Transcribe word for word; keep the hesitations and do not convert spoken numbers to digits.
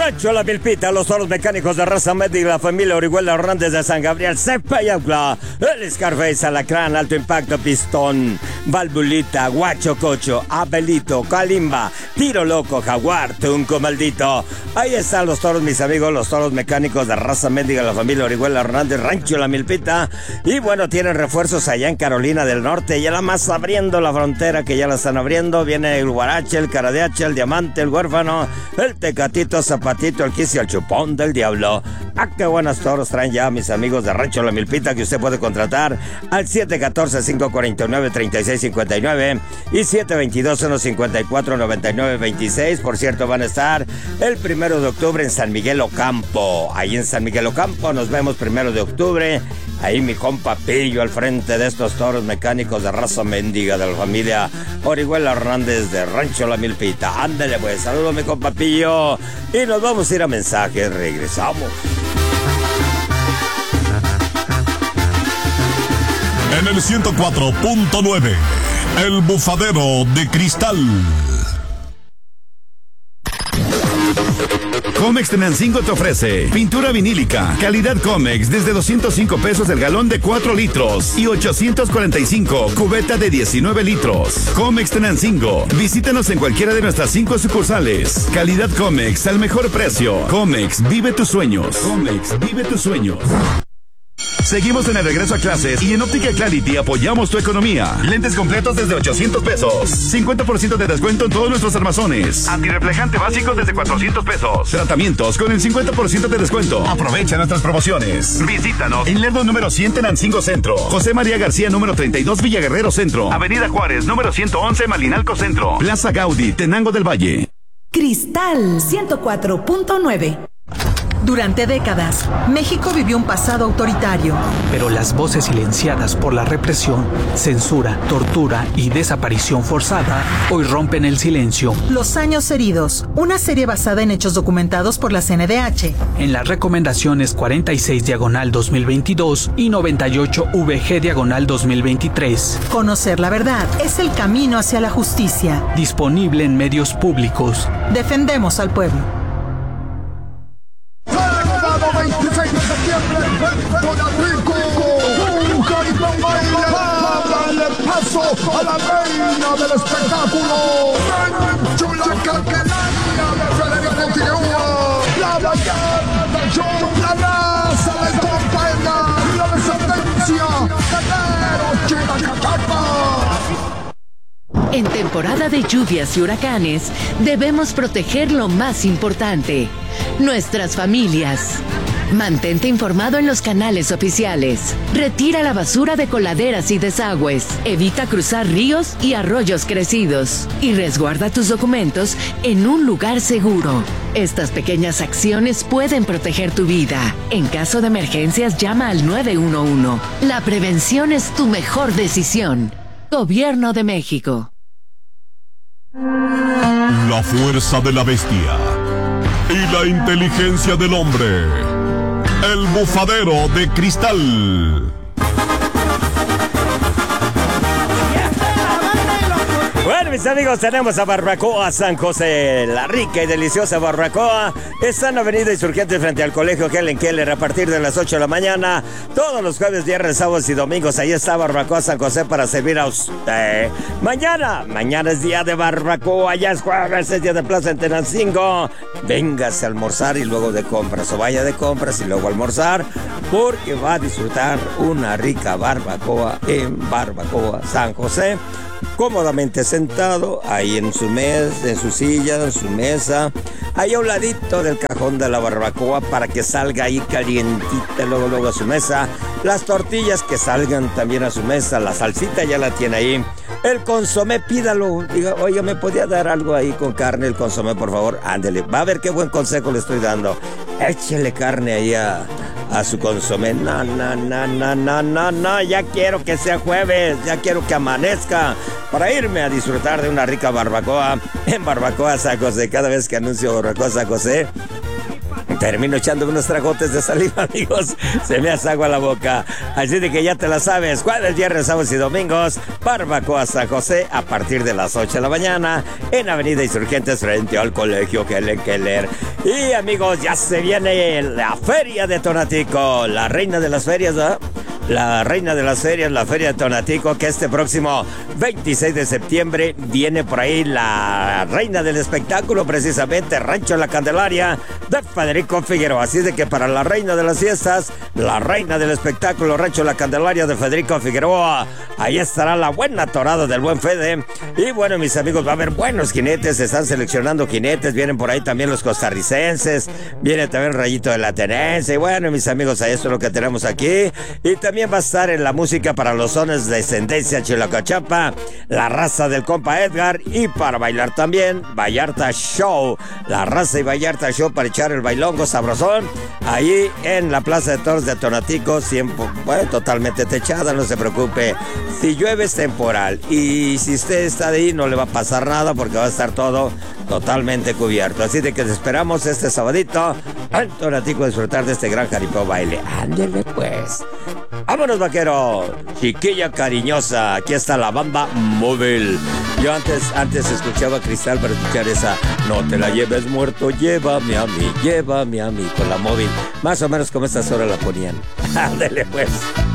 Rancho La Milpita, los toros mecánicos de raza media y la familia Orihuela Hernández de San Gabriel, Cepa y Ancla, el Scarface, Alacrán, Alto Impacto, Pistón, Valvulita, Guacho Cocho, Abelito, Kalimba, Tiro Loco, Jaguar, Tunco Maldito. Ahí están los toros, mis amigos, los toros mecánicos de raza media y la familia Orihuela Hernández, Rancho La Milpita. Y bueno, tienen refuerzos allá en Carolina del Norte, ya la más abriendo la frontera, que ya la están abriendo. Viene el Guarache, el Caradeache, el Diamante, el Huérfano, el Tecatito, Zapatito, el Quicio, el Chupón del Diablo. Ah, qué buenos toros traen ya mis amigos de Rancho La Milpita, que usted puede contratar al siete uno cuatro, cinco cuatro nueve, tres seis cinco nueve y siete dos dos, uno cinco cuatro, nueve nueve dos seis. Por cierto, van a estar el primero de octubre en San Miguel Ocampo. Ahí en San Miguel Ocampo nos vemos primero de octubre. Ahí mi compa Pillo al frente de estos toros mecánicos de raza mendiga de la familia Orihuela Hernández de Rancho La Milpita. Ándale pues, saludos mi compa Pillo. Y nos vamos a ir a mensajes, regresamos. En el ciento cuatro punto nueve, El Bufadero de Cristal. Comex Tenancingo te ofrece pintura vinílica, calidad Comex desde doscientos cinco pesos el galón de cuatro litros y ochocientos cuarenta y cinco cubeta de diecinueve litros. Comex Tenancingo, visítanos en cualquiera de nuestras cinco sucursales. Calidad Comex al mejor precio. Comex, vive tus sueños. Comex, vive tus sueños. Seguimos en el regreso a clases y en Óptica Clarity apoyamos tu economía. Lentes completos desde ochocientos pesos. cincuenta por ciento de descuento en todos nuestros armazones. Antirreflejante básico desde cuatrocientos pesos. Tratamientos con el cincuenta por ciento de descuento. Aprovecha nuestras promociones. Visítanos en Lerdo número cien Tenancingo Centro. José María García número treinta y dos Villa Guerrero Centro. Avenida Juárez número ciento once Malinalco Centro. Plaza Gaudí, Tenango del Valle. Cristal ciento cuatro punto nueve. Durante décadas, México vivió un pasado autoritario. Pero las voces silenciadas por la represión, censura, tortura y desaparición forzada hoy rompen el silencio. Los años heridos, una serie basada en hechos documentados por la C N D H. En las recomendaciones cuarenta y seis diagonal dos mil veintidós y noventa y ocho V G diagonal dos mil veintitrés. Conocer la verdad es el camino hacia la justicia. Disponible en medios públicos. Defendemos al pueblo. veintiséis de septiembre, Puerto Rico, un cartón baile, dale paso a la reina del espectáculo, Chula Caquelania de Federico Figueroa, la ballena John, la raza de Compañía, la descendencia, Guerrero, Chula Cacapa. En temporada de lluvias y huracanes, debemos proteger lo más importante, nuestras familias. Mantente informado en los canales oficiales. Retira la basura de coladeras y desagües. Evita cruzar ríos y arroyos crecidos. Y resguarda tus documentos en un lugar seguro. Estas pequeñas acciones pueden proteger tu vida. En caso de emergencias, llama al nueve uno uno. La prevención es tu mejor decisión. Gobierno de México. La fuerza de la bestia y la inteligencia del hombre. El Bufadero de Cristal. Bueno, mis amigos, tenemos a Barbacoa San José, la rica y deliciosa barbacoa. Está en Avenida Insurgente frente al Colegio Helen Keller a partir de las ocho de la mañana. Todos los jueves, viernes, sábados y domingos. Ahí está Barbacoa San José para servir a usted. Mañana, mañana es día de barbacoa. Ya es jueves, es día de plaza en Tenancingo. Véngase a almorzar y luego de compras. O vaya de compras y luego a almorzar, porque va a disfrutar una rica barbacoa en Barbacoa San José. Cómodamente sentado ahí en su mesa, en su silla, en su mesa, ahí a un ladito del cajón de la barbacoa para que salga ahí calientita luego luego a su mesa, las tortillas que salgan también a su mesa, la salsita ya la tiene ahí, el consomé pídalo, diga, oiga, ¿me podía dar algo ahí con carne el consomé, por favor? Ándele, va a ver qué buen consejo le estoy dando, échele carne ahí a... a su consomé. No, no, no, no, no, no, no, ya quiero que sea jueves, ya quiero que amanezca para irme a disfrutar de una rica barbacoa en Barbacoa San José. Cada vez que anuncio Barbacoa San José, termino echándome unos tragotes de saliva, amigos. Se me hace agua la boca. Así de que ya te la sabes. Jueves, viernes, sábados y domingos. Barbacoa San José a partir de las ocho de la mañana en Avenida Insurgentes frente al Colegio Helen Keller. Y amigos, ya se viene la Feria de Tonatico. La reina de las ferias, ¿verdad? La reina de las ferias, la Feria de Tonatico, que este próximo veintiséis de septiembre viene por ahí la reina del espectáculo, precisamente Rancho La Candelaria de Federico Figueroa. Así de que para la reina de las fiestas, la reina del espectáculo, Rancho La Candelaria de Federico Figueroa, ahí estará la buena torada del buen Fede. Y bueno, mis amigos, va a haber buenos jinetes, se están seleccionando jinetes, vienen por ahí también los costarricenses, viene también el Rayito del Atenense. Y bueno, mis amigos, ahí esto es lo que tenemos aquí. Y también va a estar en la música para los sones de descendencia chilacachapa, la raza del compa Edgar, y para bailar también Vallarta Show, la raza y Vallarta Show para echar el bailongo sabrosón ahí en la Plaza de Toros de Tonatico, siempre, bueno, totalmente techada, no se preocupe. Si llueve es temporal y si usted está de ahí no le va a pasar nada porque va a estar todo totalmente cubierto. Así de que te esperamos este sabadito en Tonatico a disfrutar de este gran jaripeo baile. Ándele pues. ¡Vámonos, vaquero! Chiquilla cariñosa, aquí está la banda móvil. Yo antes, antes escuchaba Cristal para escuchar esa No te la lleves muerto, llévame a mí, llévame a mí, con la móvil. Más o menos como estas horas la ponían. Ándele pues.